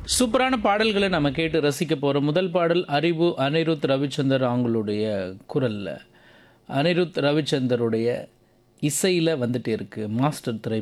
சூப்பரான பாடல்களை நம்ம கேட்டு ரசிக்க போகிறோம். முதல் பாடல் அறிவு அனிருத் ரவிச்சந்தர் அவங்களுடைய குரலில், அனிருத் ரவிச்சந்தருடைய இசையில் வந்துட்டே இருக்குது மாஸ்டர் திரைப்படம்.